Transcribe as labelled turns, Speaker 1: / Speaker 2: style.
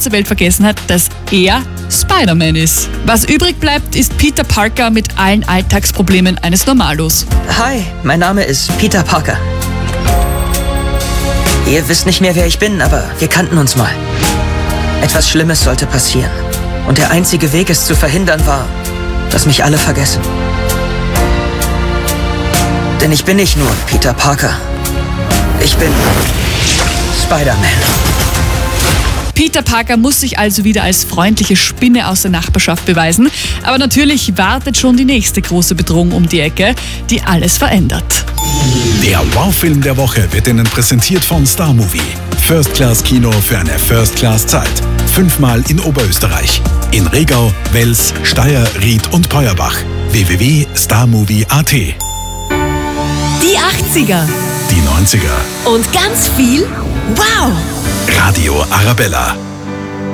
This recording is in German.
Speaker 1: ganze Welt vergessen hat, dass er Spider-Man ist. Was übrig bleibt, ist Peter Parker mit allen Alltagsproblemen eines Normalos.
Speaker 2: Hi, mein Name ist Peter Parker. Ihr wisst nicht mehr, wer ich bin, aber wir kannten uns mal. Etwas Schlimmes sollte passieren. Und der einzige Weg, es zu verhindern, war, dass mich alle vergessen. Denn ich bin nicht nur Peter Parker. Ich bin Spider-Man.
Speaker 1: Peter Parker muss sich also wieder als freundliche Spinne aus der Nachbarschaft beweisen. Aber natürlich wartet schon die nächste große Bedrohung um die Ecke, die alles verändert.
Speaker 3: Der Wow-Film der Woche wird Ihnen präsentiert von Star Movie. First-Class-Kino für eine First-Class-Zeit. 5-mal in Oberösterreich. In Regau, Wels, Steyr, Ried und Peuerbach. www.starmovie.at.
Speaker 4: Die 80er.
Speaker 3: Die 90er.
Speaker 4: Und ganz viel Wow!
Speaker 3: Radio Arabella.